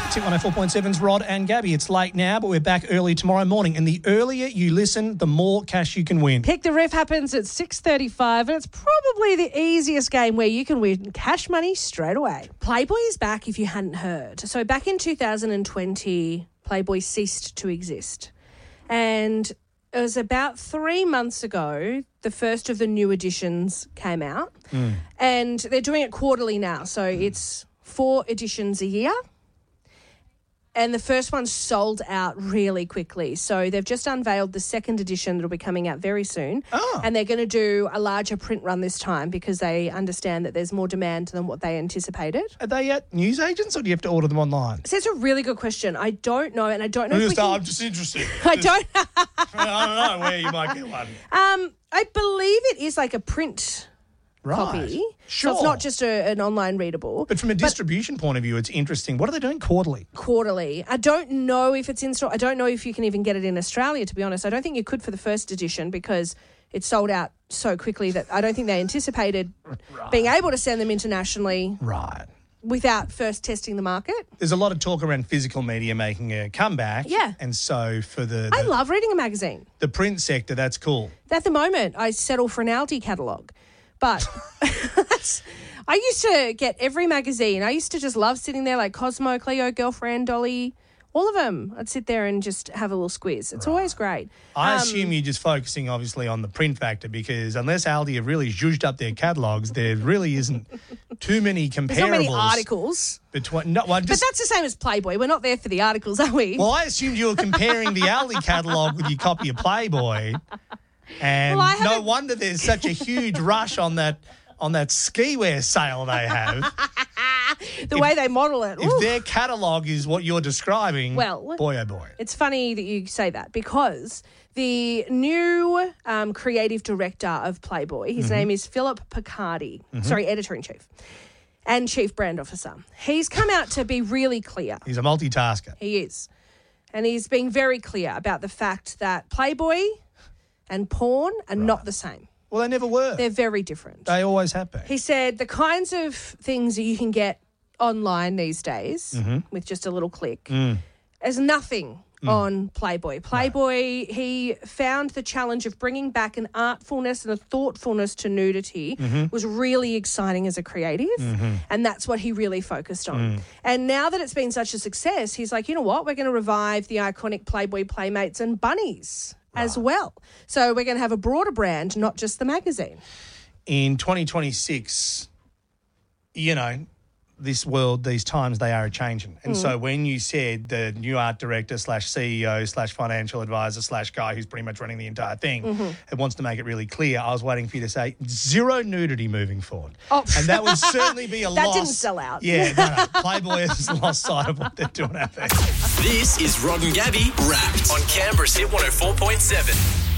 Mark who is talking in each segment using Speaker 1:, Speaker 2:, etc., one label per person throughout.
Speaker 1: It's Hit 104.7's Rod and Gabby. It's late now, but we're back early tomorrow morning. And the earlier you listen, the more cash you can win.
Speaker 2: Pick the Riff happens at 6:35, and it's probably the easiest game where you can win cash money straight away. Playboy is back if you hadn't heard. So back in 2020, Playboy ceased to exist. And it was about 3 months ago, the first of the new editions came out. And they're doing it quarterly now. So it's 4 editions a year. And the first one sold out really quickly. So they've just unveiled the second edition that'll be coming out very soon.
Speaker 1: Oh.
Speaker 2: And they're going to do a larger print run this time because they understand that there's more demand than what they anticipated.
Speaker 1: Are they at newsagents or do you have to order them online?
Speaker 2: So it's a really good question. I don't know, and I don't know if we can...
Speaker 1: I'm just interested.
Speaker 2: I don't...
Speaker 1: I don't know where you might get one.
Speaker 2: I believe it is like a print copy.
Speaker 1: Sure.
Speaker 2: So it's not just an online readable.
Speaker 1: But from a distribution point of view, it's interesting. What are they doing quarterly?
Speaker 2: Quarterly. I don't know if it's in store. I don't know if you can even get it in Australia, to be honest. I don't think you could for the first edition because it sold out so quickly that I don't think they anticipated being able to send them internationally without first testing the market.
Speaker 1: There's a lot of talk around physical media making a comeback.
Speaker 2: Yeah.
Speaker 1: And so for
Speaker 2: I love reading a magazine.
Speaker 1: The print sector, that's cool.
Speaker 2: At the moment, I settle for an Aldi catalogue. But I used to get every magazine. I used to just love sitting there like Cosmo, Cleo, Girlfriend, Dolly, all of them. I'd sit there and just have a little squiz. It's always great.
Speaker 1: I assume you're just focusing, obviously, on the print factor because unless Aldi have really zhuzhed up their catalogues, there really isn't too many comparables.
Speaker 2: There's not many articles.
Speaker 1: But
Speaker 2: that's the same as Playboy. We're not there for the articles, are we?
Speaker 1: Well, I assumed you were comparing the Aldi catalogue with your copy of Playboy. And no wonder there's such a huge rush on that ski wear sale they have.
Speaker 2: The way they model it.
Speaker 1: If their catalogue is what you're describing,
Speaker 2: well,
Speaker 1: boy, oh boy.
Speaker 2: It's funny that you say that because the new creative director of Playboy, his name is Philip Picardi, editor-in-chief and chief brand officer. He's come out to be really clear.
Speaker 1: He's a multitasker.
Speaker 2: He is. And he's being very clear about the fact that Playboy and porn are not the same.
Speaker 1: Well, they never were.
Speaker 2: They're very different.
Speaker 1: They always have been.
Speaker 2: He said the kinds of things that you can get online these days with just a little click, there's nothing on Playboy. Playboy, he found the challenge of bringing back an artfulness and a thoughtfulness to nudity was really exciting as a creative, and that's what he really focused on. And now that it's been such a success, he's like, you know what? We're going to revive the iconic Playboy Playmates and bunnies as well. So we're going to have a broader brand, not just the magazine.
Speaker 1: In 2026, you know, this world, these times, they are a-changing. And so when you said the new art director / CEO / financial advisor / guy who's pretty much running the entire thing and wants to make it really clear, I was waiting for you to say zero nudity moving forward. Oh. And that would certainly be a loss.
Speaker 2: That didn't sell out.
Speaker 1: Yeah, no. Playboy has lost sight of what they're doing out there.
Speaker 3: This is Rod and Gabby Wrapped on Canberra's Hit 104.7.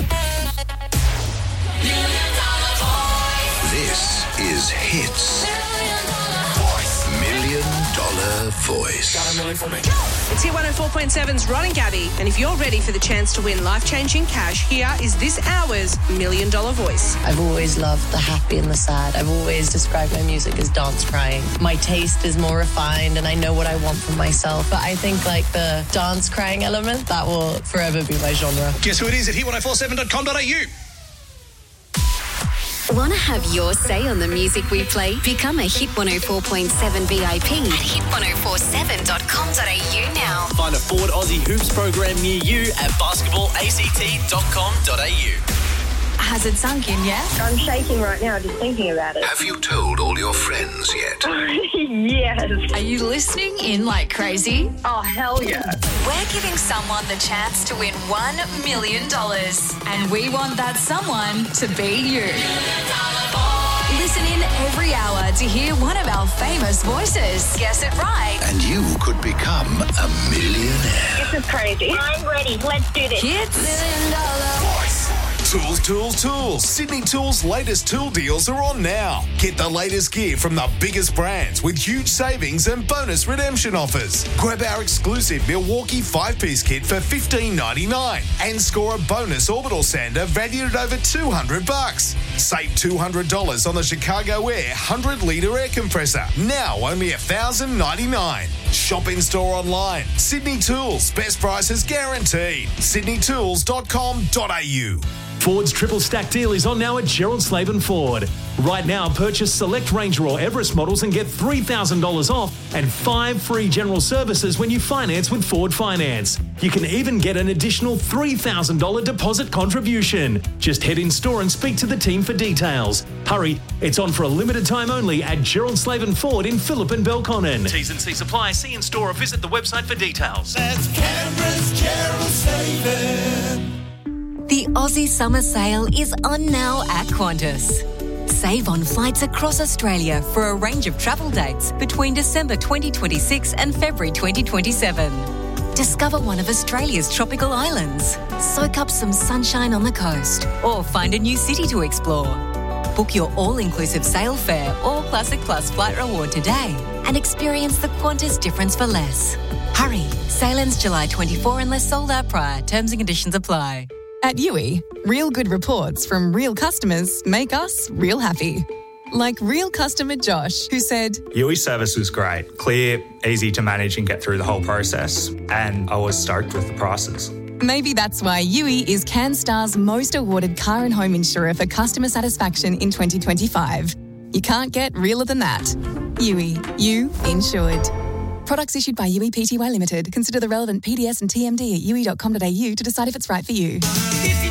Speaker 4: This is Hits. $1 Million Voice.
Speaker 2: It's Hit 104.7's Rod and Gabby, and if you're ready for the chance to win life-changing cash, here is this hour's $1 Million Voice.
Speaker 5: I've always loved the happy and the sad. I've always described my music as dance crying. My taste is more refined and I know what I want from myself, but I think like the dance crying element, that will forever be my genre.
Speaker 1: Guess who it is at hit1047.com.au.
Speaker 6: Want to have your say on the music we play? Become a Hit 104.7 VIP at hit1047.com.au now.
Speaker 3: Find a Ford Aussie Hoops program near you at basketballact.com.au.
Speaker 6: Has it sunk in yet?
Speaker 7: I'm shaking right now just thinking about it.
Speaker 4: Have you told all your friends yet?
Speaker 7: Yes.
Speaker 6: Are you listening in like crazy?
Speaker 7: Oh, hell yeah.
Speaker 6: We're giving someone the chance to win $1 million. And we want that someone to be you. Listen in every hour to hear one of our famous voices. Guess it right.
Speaker 4: And you could become a millionaire.
Speaker 7: This is crazy. I'm ready. Let's do this.
Speaker 6: Hits.
Speaker 8: Tools. Sydney Tools' latest tool deals are on now. Get the latest gear from the biggest brands with huge savings and bonus redemption offers. Grab our exclusive Milwaukee 5-piece kit for $15.99 and score a bonus orbital sander valued at over $200. Save $200 on the Chicago Air 100-litre air compressor. Now only $1,099. Shop in-store online. Sydney Tools. Best prices guaranteed. sydneytools.com.au.
Speaker 9: Ford's triple stack deal is on now at Gerald Slaven Ford. Right now, purchase select Ranger or Everest models and get $3,000 off and 5 free general services when you finance with Ford Finance. You can even get an additional $3,000 deposit contribution. Just head in store and speak to the team for details. Hurry, it's on for a limited time only at Gerald Slaven Ford in Phillip and Belconnen. T's and C's apply. See in store or visit the website for details.
Speaker 10: That's Canberra's Gerald Slaven.
Speaker 11: The Aussie Summer Sale is on now at Qantas. Save on flights across Australia for a range of travel dates between December 2026 and February 2027. Discover one of Australia's tropical islands, soak up some sunshine on the coast, or find a new city to explore. Book your all-inclusive sail fare or Classic Plus flight reward today and experience the Qantas difference for less. Hurry, sail ends July 24 unless sold out prior. Terms and conditions apply.
Speaker 12: At Yui, real good reports from real customers make us real happy. Like real customer Josh, who said,
Speaker 13: Yui service was great, clear, easy to manage and get through the whole process, and I was stoked with the prices.
Speaker 12: Maybe that's why Yui is CanStar's most awarded car and home insurer for customer satisfaction in 2025. You can't get realer than that. Yui, you insured. Products issued by Yui Pty Limited. Consider the relevant PDS and TMD at yui.com.au to decide if it's right for you.